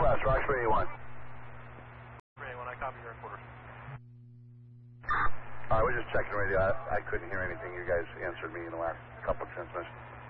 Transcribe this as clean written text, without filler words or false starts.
Northwest, Roxbury 81. When I copy your quarters. I was just checking radio. I couldn't hear anything. You guys answered me in the last couple of transmissions.